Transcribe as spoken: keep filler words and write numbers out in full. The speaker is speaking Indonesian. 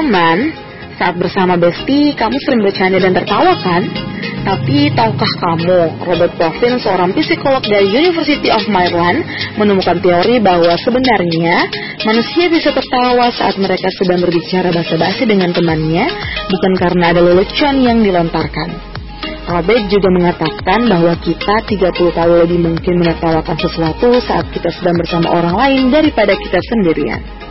Teman, saat bersama bestie, kamu sering bercanda dan tertawa kan? Tapi tahukah kamu, Robert Bovin, seorang psikolog dari University of Maryland, menemukan teori bahwa sebenarnya manusia bisa tertawa saat mereka sedang berbicara basa-basi dengan temannya, bukan karena ada lelucon yang dilontarkan. Robert juga mengatakan bahwa kita tiga puluh kali lebih mungkin menertawakan sesuatu saat kita sedang bersama orang lain daripada kita sendirian.